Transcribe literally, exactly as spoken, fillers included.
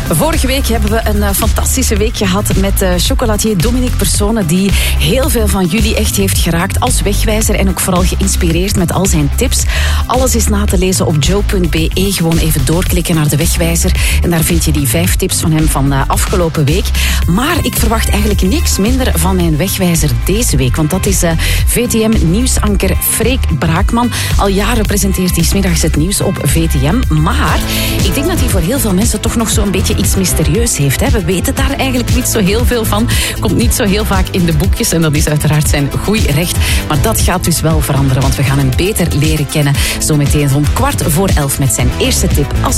Vorige week hebben we een uh, fantastische week gehad met uh, chocolatier Dominique Persone, die heel veel van jullie echt heeft geraakt als wegwijzer en ook vooral geïnspireerd met al zijn tips. Alles is na te lezen op joe punt b e. Gewoon even doorklikken naar de wegwijzer en daar vind je die vijf tips van hem van uh, afgelopen week. Maar ik verwacht eigenlijk niks minder van mijn wegwijzer deze week, want dat is uh, V T M-nieuwsanker Freek Braakman. Al jaren presenteert hij 's middags het nieuws op V T M, maar ik denk dat hij voor heel veel mensen toch nog zo'n beetje iets mysterieus heeft. Hè? We weten daar eigenlijk niet zo heel veel van. Komt niet zo heel vaak in de boekjes en dat is uiteraard zijn goed recht. Maar dat gaat dus wel veranderen, want we gaan hem beter leren kennen. Zometeen rond kwart voor elf met zijn eerste tip als